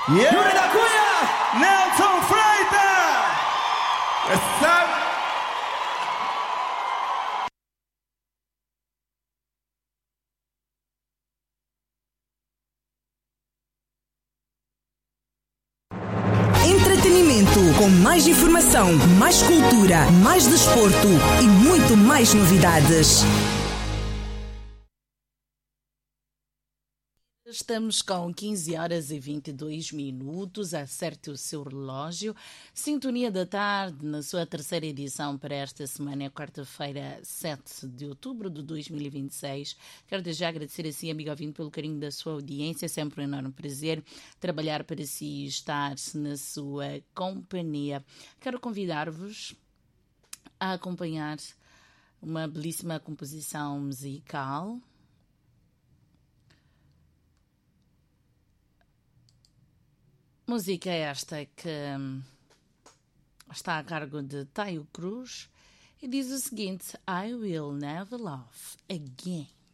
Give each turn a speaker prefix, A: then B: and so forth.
A: Yuri da Cunha, Nelson Freitas. Essa...
B: Entretenimento, com mais informação, mais cultura, mais desporto e muito mais novidades.
C: Estamos com 15 horas e 22 minutos, acerte o seu relógio. Sintonia da tarde, na sua terceira edição para esta semana, é quarta-feira, 7 de outubro de 2026. Quero desde já agradecer a si, amigo ouvinte, pelo carinho da sua audiência. É sempre um enorme prazer trabalhar para si e estar na sua companhia. Quero convidar-vos a acompanhar uma belíssima composição musical. Música esta que está a cargo de Taio Cruz e diz o seguinte: I will never love again.